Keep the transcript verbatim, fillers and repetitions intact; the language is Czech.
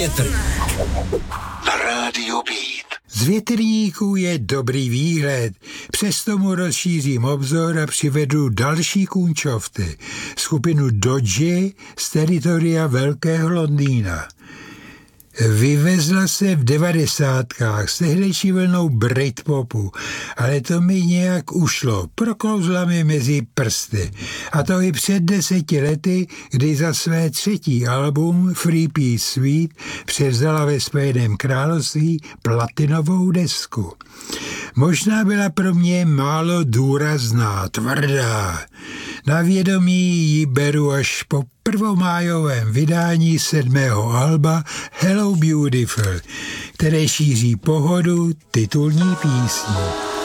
Větr. Na rádiu Beat. Z větrníků je dobrý výhled, přesto mu rozšířím obzor a přivedu další kůnčovty, skupinu Dodgy z teritoria Velkého Londýna. Vyvezla se v devadesátkách s tehdejší vlnou Britpopu, ale to mi nějak ušlo, proklouzla mi mezi prsty. A to i před deseti lety, kdy za své třetí album Free Peace Suite převzala ve Spojeném království platinovou desku. Možná byla pro mě málo důrazná, tvrdá. Na vědomí ji beru až po prvomájovém vydání sedmého alba Hello Beautiful, které šíří pohodu titulní písní.